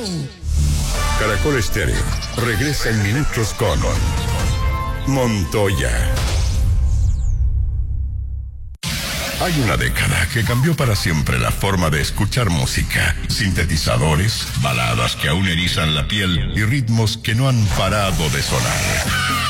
Caracol Estéreo regresa en minutos con Montoya. Hay una década que cambió para siempre la forma de escuchar música. Sintetizadores, baladas que aún erizan la piel y ritmos que no han parado de sonar.